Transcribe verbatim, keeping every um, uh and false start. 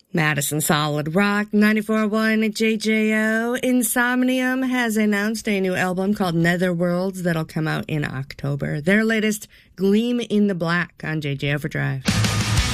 Madison Solid Rock, ninety-four point one J J O. Insomnium has announced a new album called Netherworlds that'll come out in October. Their latest, Gleam in the Black, on J J Overdrive.